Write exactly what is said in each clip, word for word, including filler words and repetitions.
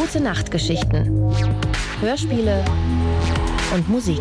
Gute-Nacht-Geschichten, Hörspiele und Musik.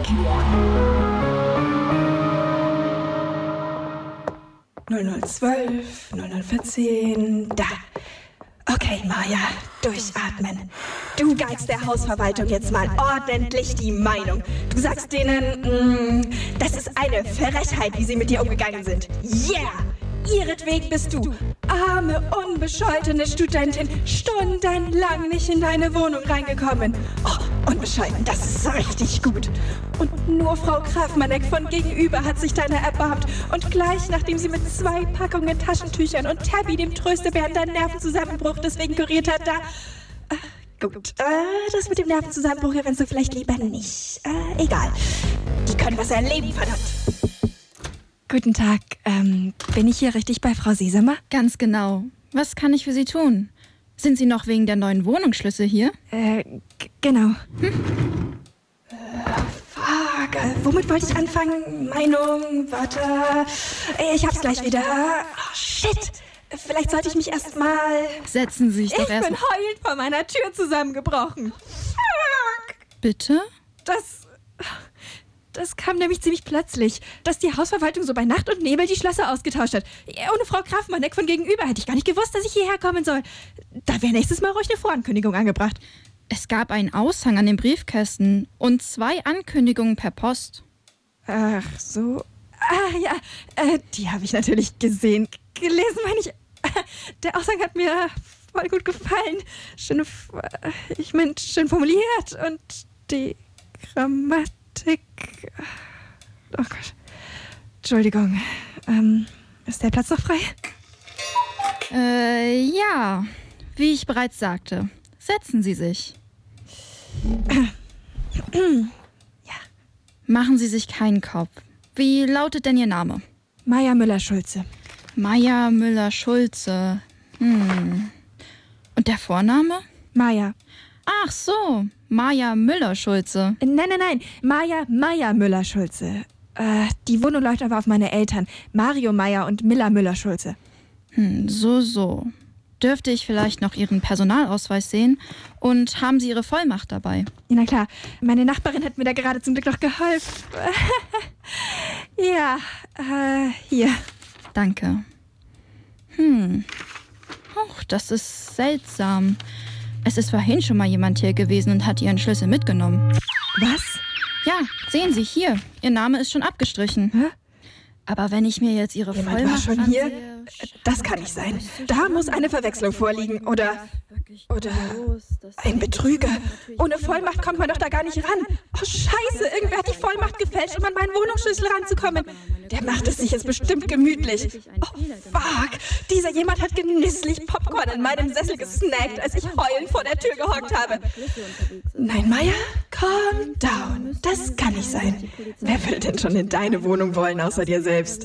null null zwölf, null null vierzehn, da. Okay, Maja, durchatmen. Du geigst der Hausverwaltung jetzt mal ordentlich die Meinung. Du sagst denen, mh, das ist eine Frechheit, wie sie mit dir umgegangen sind. Yeah! Ihretwegen bist du, arme, unbescholtene Studentin, stundenlang nicht in deine Wohnung reingekommen. Oh, unbescholten, das ist richtig gut. Und nur Frau Krafmanek von gegenüber hat sich deiner erbarmt. Und gleich nachdem sie mit zwei Packungen Taschentüchern und Tabby, dem Tröstebären, deinen Nervenzusammenbruch deswegen kuriert hat, da... Äh, gut, äh, das mit dem Nervenzusammenbruch erwähnst du vielleicht lieber nicht. Äh, egal. Die können was erleben, verdammt. Guten Tag, ähm, bin ich hier richtig bei Frau Sesamer? Ganz genau. Was kann ich für Sie tun? Sind Sie noch wegen der neuen Wohnungsschlüssel hier? Äh, g- genau. Hm? Äh, fuck, äh, womit wollte ich anfangen? Meinung, warte, äh, ich hab's gleich wieder. Oh, shit, vielleicht sollte ich mich erst mal... Setzen Sie sich doch Ich erst bin heulend vor meiner Tür zusammengebrochen. Fuck. Bitte? Das... Das kam nämlich ziemlich plötzlich, dass die Hausverwaltung so bei Nacht und Nebel die Schlösser ausgetauscht hat. Ohne Frau Krafmanek von gegenüber hätte ich gar nicht gewusst, dass ich hierher kommen soll. Da wäre nächstes Mal ruhig eine Vorankündigung angebracht. Es gab einen Aushang an den Briefkästen und zwei Ankündigungen per Post. Ach so. Ah ja, äh, die habe ich natürlich gesehen. Gelesen meine ich. Der Aushang hat mir voll gut gefallen. Schön, ich meine, schön formuliert und die Grammatik... Oh Gott. Entschuldigung. Ähm, ist der Platz noch frei? Äh, ja. Wie ich bereits sagte. Setzen Sie sich. Ja. Machen Sie sich keinen Kopf. Wie lautet denn Ihr Name? Maja Müller-Schulze. Maja Müller-Schulze. Hm. Und der Vorname? Maja. Ach so, Maja Müller-Schulze. Nein, nein, nein. Maja Maja Müller-Schulze. Äh, die Wohnung läuft aber auf meine Eltern. Mario Meyer und Miller Müller-Schulze. Hm, so, so. Dürfte ich vielleicht noch Ihren Personalausweis sehen? Und haben Sie Ihre Vollmacht dabei? Ja, na klar. Meine Nachbarin hat mir da gerade zum Glück noch geholfen. Ja, äh, hier. Danke. Hm. Och, das ist seltsam. Es ist vorhin schon mal jemand hier gewesen und hat Ihren Schlüssel mitgenommen. Was? Ja, sehen Sie hier. Ihr Name ist schon abgestrichen. Hä? Aber wenn ich mir jetzt Ihre Jemand Vollmacht war schon hier? ansehe, Das kann nicht sein. Da muss eine Verwechslung vorliegen. Oder, oder ein Betrüger. Ohne Vollmacht kommt man doch da gar nicht ran. Oh, scheiße, irgendwer hat die Vollmacht gefälscht, um an meinen Wohnungsschlüssel ranzukommen. Der macht es sich jetzt bestimmt gemütlich. Oh, fuck. Dieser jemand hat genüsslich Popcorn in meinem Sessel gesnackt, als ich heulend vor der Tür gehockt habe. Nein, Maya, calm down. Das kann nicht sein. Wer will denn schon in deine Wohnung wollen, außer dir selbst?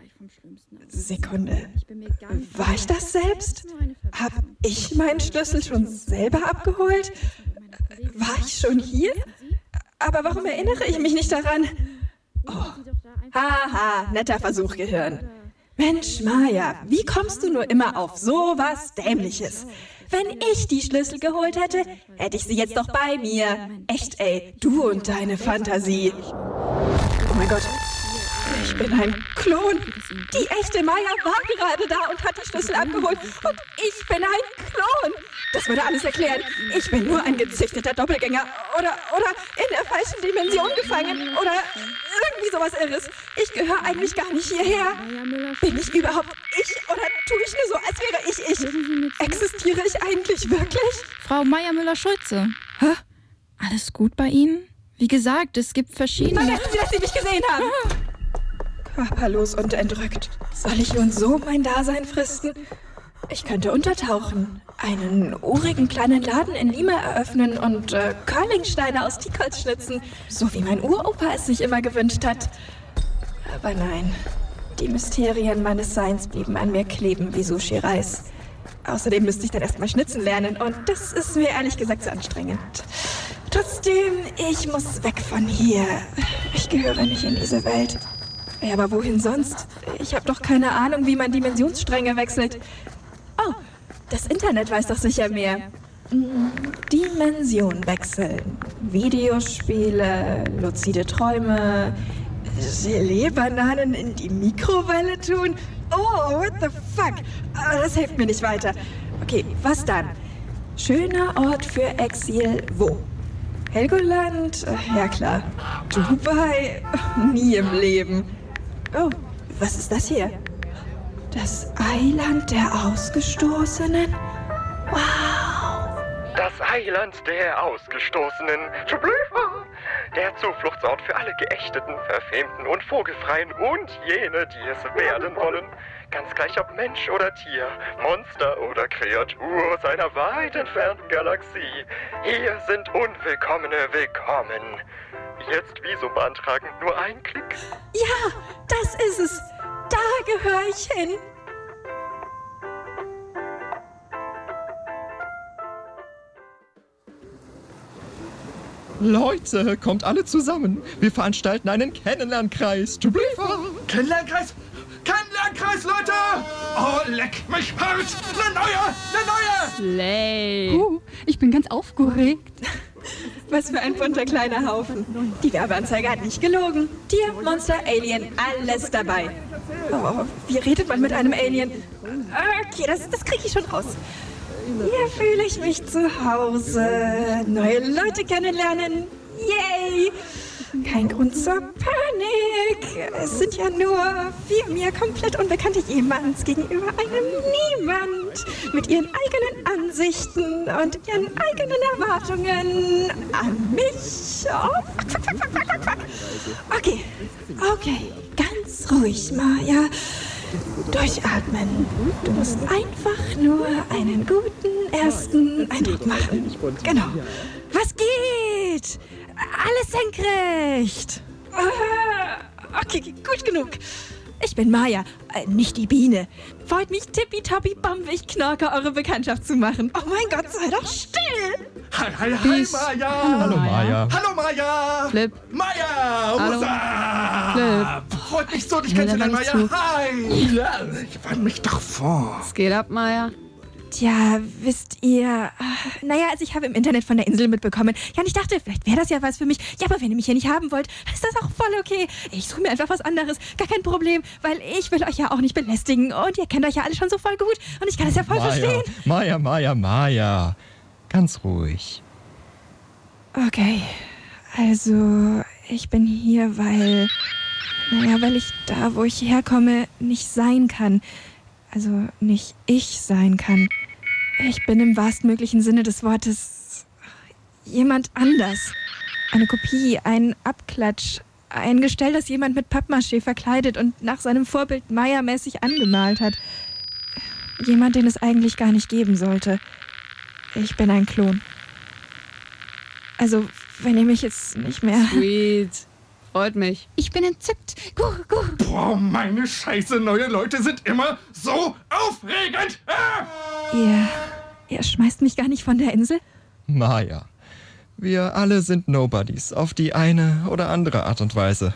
Sekunde. War ich das selbst? Hab ich meinen Schlüssel schon selber abgeholt? War ich schon hier? Aber warum erinnere ich mich nicht daran? Oh. Haha, netter Versuch, Gehirn. Mensch, Maja, wie kommst du nur immer auf sowas Dämliches? Wenn ich die Schlüssel geholt hätte, hätte ich sie jetzt doch bei mir. Echt, ey, du und deine Fantasie. Oh mein Gott. Ich bin ein Klon. Die echte Maja war gerade da und hat die Schlüssel abgeholt. Und ich bin ein Klon. Das würde alles erklären. Ich bin nur ein gezüchteter Doppelgänger. Oder, oder in der falschen Dimension gefangen. Oder irgendwie sowas Irres. Ich gehöre eigentlich gar nicht hierher. Bin ich überhaupt ich? Oder tue ich nur so, als wäre ich ich? Existiere ich eigentlich wirklich? Frau Maja Müller-Schulze. Hä? Alles gut bei Ihnen? Wie gesagt, es gibt verschiedene... Vergessen Sie, dass Sie mich gesehen haben. Körperlos und entrückt. Soll ich nun so mein Dasein fristen? Ich könnte untertauchen, einen urigen kleinen Laden in Lima eröffnen und äh, Curlingsteine aus Teakholz schnitzen, so wie mein Uropa es sich immer gewünscht hat. Aber nein, die Mysterien meines Seins blieben an mir kleben wie Sushi-Reis. Außerdem müsste ich dann erstmal schnitzen lernen und das ist mir ehrlich gesagt zu anstrengend. Trotzdem, ich muss weg von hier. Ich gehöre nicht in diese Welt. Ja, aber wohin sonst? Ich habe doch keine Ahnung, wie man Dimensionsstränge wechselt. Oh, das Internet weiß doch sicher mehr. Dimension wechseln. Videospiele, luzide Träume, Gelee-Bananen in die Mikrowelle tun. Oh, what the fuck? Aber das hilft mir nicht weiter. Okay, was dann? Schöner Ort für Exil, wo? Helgoland? Ja klar. Dubai? Nie im Leben. Oh, was ist das hier? Das Eiland der Ausgestoßenen? Wow! Das Eiland der Ausgestoßenen. Tublöfer! Der Zufluchtsort für alle Geächteten, Verfemten und Vogelfreien und jene, die es werden wollen. Ganz gleich ob Mensch oder Tier, Monster oder Kreatur aus einer weit entfernten Galaxie. Hier sind Unwillkommene willkommen. Jetzt Visum beantragen, nur ein Klick. Ja, das ist es. Da gehöre ich hin. Leute, kommt alle zusammen. Wir veranstalten einen Kennenlernkreis. Tublöfer! Kennenlernkreis? Kennenlernkreis, Leute! Oh, leck mich hart! Ne neue! Ne neue! Slay! Uh, ich bin ganz aufgeregt. Was für ein bunter kleiner Haufen. Die Werbeanzeige hat nicht gelogen. Tier, Monster, Alien, alles dabei. Oh, wie redet man mit einem Alien? Okay, das, das kriege ich schon raus. Hier fühle ich mich zu Hause. Neue Leute kennenlernen. Yay! Kein Grund zur Panik. Es sind ja nur vier mir komplett unbekannte Jemands gegenüber einem Niemand. Mit ihren eigenen Ansichten und ihren eigenen Erwartungen an mich. Oh, fuck, fuck, fuck, fuck, fuck, fuck. Okay, okay, ganz ruhig, Maya. Durchatmen. Du musst einfach nur einen guten ersten Eindruck machen. Genau. Was geht? Alles senkrecht. Ah, okay, gut genug. Ich bin Maya, äh, nicht die Biene. Freut mich tippitoppi bombig Knorke, eure Bekanntschaft zu machen. Oh mein Gott, sei doch still. Hi, hi, hi, Maya! Hallo, Maya. Hallo, Maya! Flip. Maya! Hallo. What's up? Freut mich so, dich kennenzulernen, Maya! Zu. Hi! Ja, ich war mich doch vor. Was geht ab, Maya? Tja, wisst ihr, äh, naja, also ich habe im Internet von der Insel mitbekommen. Ja, und ich dachte, vielleicht wäre das ja was für mich. Ja, aber wenn ihr mich hier nicht haben wollt, ist das auch voll okay. Ich suche mir einfach was anderes. Gar kein Problem, weil ich will euch ja auch nicht belästigen. Und ihr kennt euch ja alle schon so voll gut. Und ich kann das ja voll Maya, verstehen. Maya, Maya, Maya. Ganz ruhig. Okay, also ich bin hier, weil, naja, weil ich da, wo ich herkomme, nicht sein kann. Also nicht ich sein kann. Ich bin im wahrstmöglichen Sinne des Wortes jemand anders. Eine Kopie, ein Abklatsch, ein Gestell, das jemand mit Pappmaché verkleidet und nach seinem Vorbild Maya-mäßig angemalt hat. Jemand, den es eigentlich gar nicht geben sollte. Ich bin ein Klon. Also, wenn ihr mich jetzt nicht mehr... Sweet. Freut mich. Ich bin entzückt. Gur, gur. Boah, meine Scheiße, neue Leute sind immer so aufregend! Ah! Ihr... ihr schmeißt mich gar nicht von der Insel? Maya. Wir alle sind Nobodies, auf die eine oder andere Art und Weise.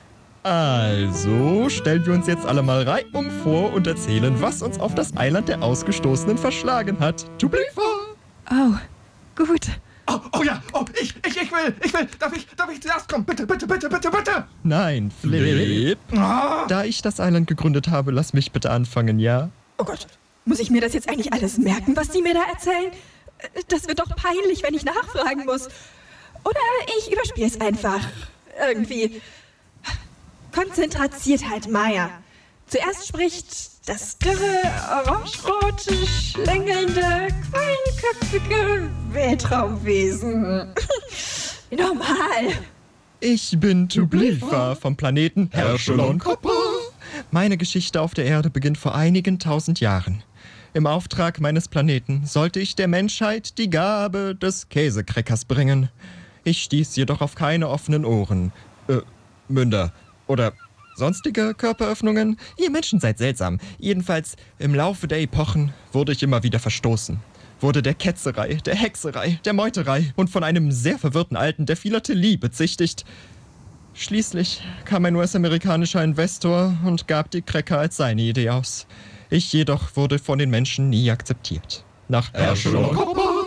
Also stellen wir uns jetzt alle mal reihum vor und erzählen, was uns auf das Eiland der Ausgestoßenen verschlagen hat. Tublöfer! Oh, gut. Oh, oh ja, oh, ich, ich, ich will, ich will, darf ich, darf ich zuerst kommen? Bitte, bitte, bitte, bitte, bitte! Nein, Flip. Ah. Da ich das Eiland gegründet habe, lass mich bitte anfangen, ja? Oh Gott, muss ich mir das jetzt eigentlich alles merken, was die mir da erzählen? Das wird doch peinlich, wenn ich nachfragen muss. Oder ich überspiele es einfach. Irgendwie. Konzentriertheit, Maya. Zuerst spricht das dürre, orangerote, schlängelnde, quallenköpfige Weltraumwesen. Normal. Ich bin Tublöfer vom Planeten Herschelon Copper. Meine Geschichte auf der Erde beginnt vor einigen tausend Jahren. Im Auftrag meines Planeten sollte ich der Menschheit die Gabe des Käsekreckers bringen. Ich stieß jedoch auf keine offenen Ohren, äh, Münder oder sonstige Körperöffnungen. Ihr Menschen seid seltsam. Jedenfalls, im Laufe der Epochen wurde ich immer wieder verstoßen. Wurde der Ketzerei, der Hexerei, der Meuterei und von einem sehr verwirrten Alten der Philatelie bezichtigt. Schließlich kam ein U S-amerikanischer Investor und gab die Cracker als seine Idee aus. Ich jedoch wurde von den Menschen nie akzeptiert. Nach Herschelon Copper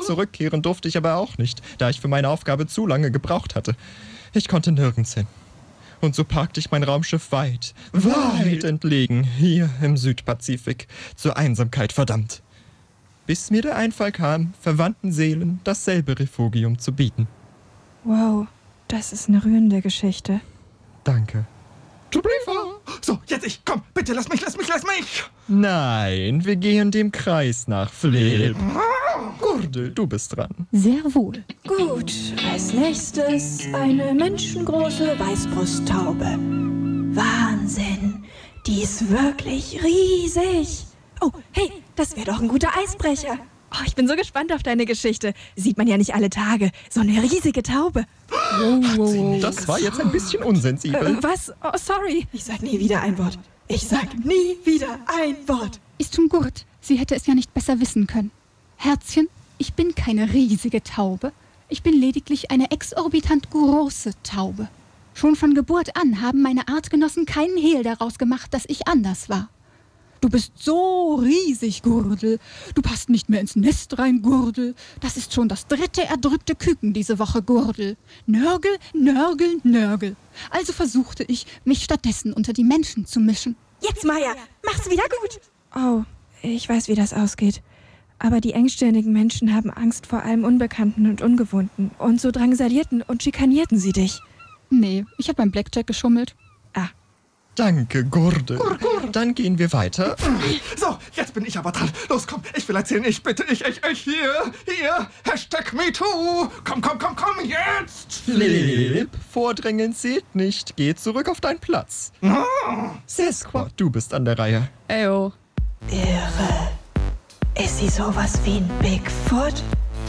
Zurückkehren durfte ich aber auch nicht, da ich für meine Aufgabe zu lange gebraucht hatte. Ich konnte nirgends hin. Und so parkte ich mein Raumschiff weit, weit entlegen, hier im Südpazifik, zur Einsamkeit verdammt. Bis mir der Einfall kam, verwandten Seelen dasselbe Refugium zu bieten. Wow, das ist eine rührende Geschichte. Danke. So, jetzt ich. Komm, bitte, lass mich, lass mich, lass mich. Nein, wir gehen dem Kreis nach, Flip. Gurdel, du bist dran. Sehr wohl. Gut, als nächstes eine menschengroße Weißbrusttaube. Wahnsinn, die ist wirklich riesig. Oh, hey, das wäre doch ein guter Eisbrecher. Oh, ich bin so gespannt auf deine Geschichte. Sieht man ja nicht alle Tage. So eine riesige Taube. Wow, wow, wow. Das war jetzt ein bisschen unsensibel. Äh, was? Oh, sorry. Ich sag nie wieder ein Wort. Ich sag nie wieder ein Wort. Ist schon gut. Sie hätte es ja nicht besser wissen können. Herzchen, ich bin keine riesige Taube. Ich bin lediglich eine exorbitant große Taube. Schon von Geburt an haben meine Artgenossen keinen Hehl daraus gemacht, dass ich anders war. Du bist so riesig, Gurdel. Du passt nicht mehr ins Nest rein, Gurdel. Das ist schon das dritte erdrückte Küken diese Woche, Gurdel. Nörgel, Nörgel, Nörgel. Also versuchte ich, mich stattdessen unter die Menschen zu mischen. Jetzt, Maya, mach's wieder gut. Oh, ich weiß, wie das ausgeht. Aber die engstirnigen Menschen haben Angst vor allem Unbekannten und Ungewohnten. Und so drangsalierten und schikanierten sie dich. Nee, ich habe beim Blackjack geschummelt. Ah. Danke, Gurdel. Dann gehen wir weiter. So, jetzt bin ich aber dran. Los, komm, ich will erzählen. Ich bitte, ich, ich, ich, hier, hier. Hashtag MeToo. Komm, komm, komm, komm, jetzt. Flip, Vordrängeln zählt nicht. Geh zurück auf deinen Platz. Sasquatch, du bist an der Reihe. Eyo. Irre. Ist sie sowas wie ein Bigfoot?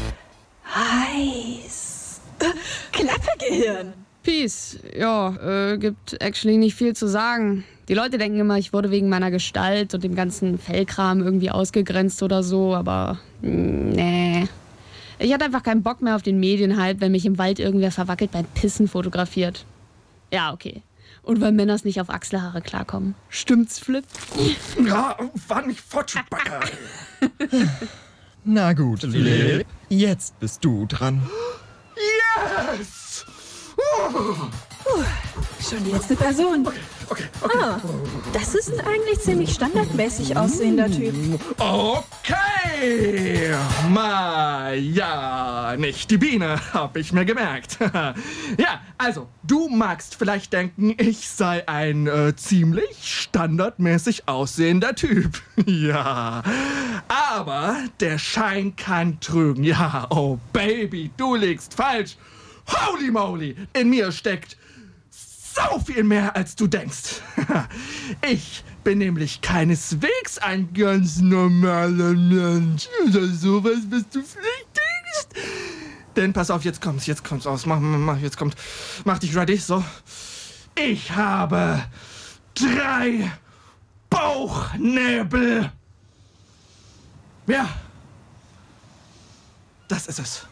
Heiß. Äh, Klappegehirn. Peace. Ja, äh, gibt actually nicht viel zu sagen. Die Leute denken immer, ich wurde wegen meiner Gestalt und dem ganzen Fellkram irgendwie ausgegrenzt oder so, aber mh, nee. Ich hatte einfach keinen Bock mehr auf den Medienhype, wenn mich im Wald irgendwer verwackelt beim Pissen fotografiert. Ja, okay. Und weil Männers nicht auf Achselhaare klarkommen. Stimmt's, Flip? Ja, war nicht fort, Chewbacca. Na gut, Flip. Jetzt bist du dran. Yes! Puh, schon die letzte Person. Okay, okay, okay. Ah, das ist ein eigentlich ziemlich standardmäßig aussehender Typ. Okay, Maya, nicht die Biene, hab ich mir gemerkt. Ja, also, du magst vielleicht denken, ich sei ein äh, ziemlich standardmäßig aussehender Typ. Ja, aber der Schein kann trügen. Ja, oh Baby, du liegst falsch. Holy moly, in mir steckt so viel mehr, als du denkst. Ich bin nämlich keineswegs ein ganz normaler Mensch oder sowas, was du vielleicht denkst. Denn pass auf, jetzt kommt's, jetzt kommt's aus. Mach, mach, jetzt kommt. Mach dich ready, so. Ich habe drei Bauchnäbel. Ja. Das ist es.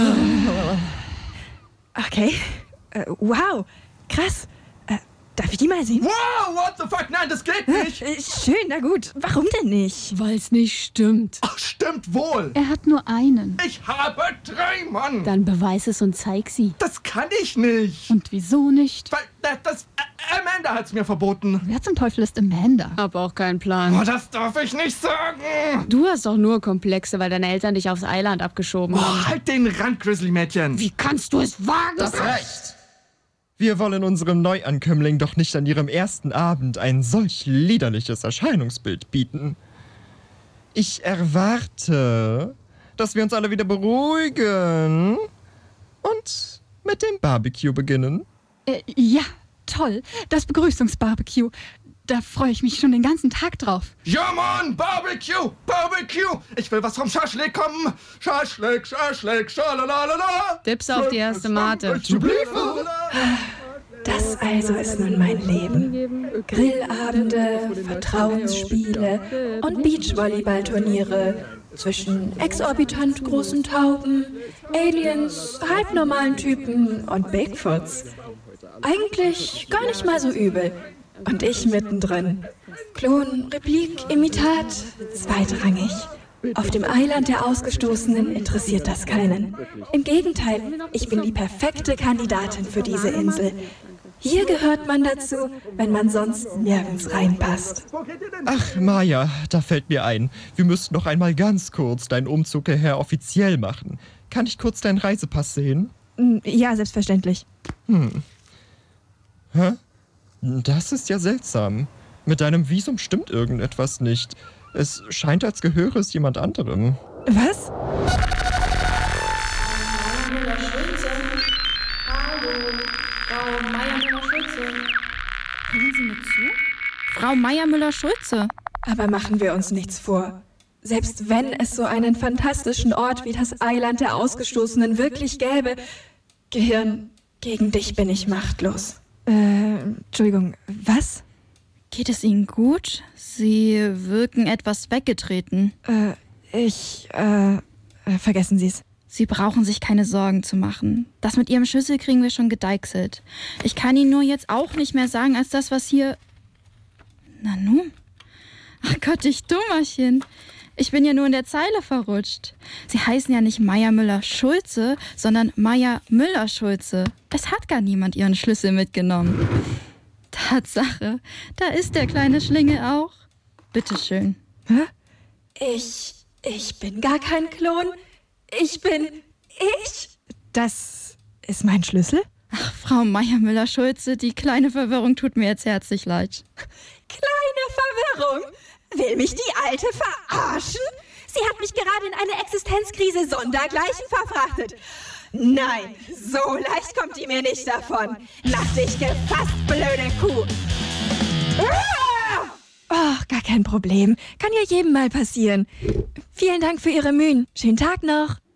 Okay. Äh, wow. Krass. Äh, darf ich die mal sehen? Wow, what the fuck? Nein, das geht nicht. Äh, schön, na gut. Warum denn nicht? Weil's nicht stimmt. Ach, stimmt wohl. Er hat nur einen. Ich habe drei, Mann. Dann beweis es und zeig sie. Das kann ich nicht. Und wieso nicht? Weil das, das äh, Amanda hat's mir verboten. Wer zum Teufel ist Amanda? Hab auch keinen Plan. Oh, das darf ich nicht sagen. Du hast doch nur Komplexe, weil deine Eltern dich aufs Eiland abgeschoben Oh, haben. halt den Rand, Grizzly-Mädchen. Wie kannst du es wagen? Das reicht. Wir wollen unserem Neuankömmling doch nicht an ihrem ersten Abend ein solch liederliches Erscheinungsbild bieten. Ich erwarte, dass wir uns alle wieder beruhigen und mit dem Barbecue beginnen. Äh, ja, toll. Das Begrüßungsbarbecue. Da freue ich mich schon den ganzen Tag drauf. Ja, Mann, Barbecue, Barbecue. Ich will was vom Schaschlik kommen. Schaschlik, Schaschlik, schalalala. Dips auf die erste Mate. Das also ist nun mein Leben. Grillabende, Vertrauensspiele und Beachvolleyballturniere zwischen exorbitant großen Tauben, Aliens, halbnormalen Typen und Bigfoots. Eigentlich gar nicht mal so übel. Und ich mittendrin. Klon, Replik, Imitat, zweitrangig. Auf dem Eiland der Ausgestoßenen interessiert das keinen. Im Gegenteil, ich bin die perfekte Kandidatin für diese Insel. Hier gehört man dazu, wenn man sonst nirgends reinpasst. Ach, Maya, da fällt mir ein. Wir müssten noch einmal ganz kurz deinen Umzug hierher offiziell machen. Kann ich kurz deinen Reisepass sehen? Ja, selbstverständlich. Hm. Hä? Das ist ja seltsam. Mit deinem Visum stimmt irgendetwas nicht. Es scheint, als gehöre es jemand anderem. Was? Frau Meier-Müller-Schulze. Hören Sie mir zu? Frau Meier-Müller-Schulze. Aber machen wir uns nichts vor. Selbst wenn es so einen fantastischen Ort wie das Eiland der Ausgestoßenen wirklich gäbe, Gehirn, gegen dich bin ich machtlos. Äh, Entschuldigung, was? Geht es Ihnen gut? Sie wirken etwas weggetreten. Äh, ich, äh, vergessen Sie es. Sie brauchen sich keine Sorgen zu machen. Das mit Ihrem Schlüssel kriegen wir schon gedeichselt. Ich kann Ihnen nur jetzt auch nicht mehr sagen, als das, was hier... Na nun. Ach Gott, ich Dummerchen. Ich bin ja nur in der Zeile verrutscht. Sie heißen ja nicht Meier-Müller-Schulze, sondern Meier-Müller-Schulze. Es hat gar niemand Ihren Schlüssel mitgenommen. Tatsache, da ist der kleine Schlingel auch. Bitteschön. Hä? Ich, ich bin gar kein Klon. Ich bin ich. Das ist mein Schlüssel? Ach, Frau Meier-Müller-Schulze, die kleine Verwirrung tut mir jetzt herzlich leid. Kleine Verwirrung? Will mich die Alte verarschen? Sie hat mich gerade in eine Existenzkrise sondergleichen verfrachtet. Nein, so leicht kommt die mir nicht davon. Mach dich gefasst, blöde Kuh. Oh, gar kein Problem. Kann ja jedem mal passieren. Vielen Dank für Ihre Mühen. Schönen Tag noch.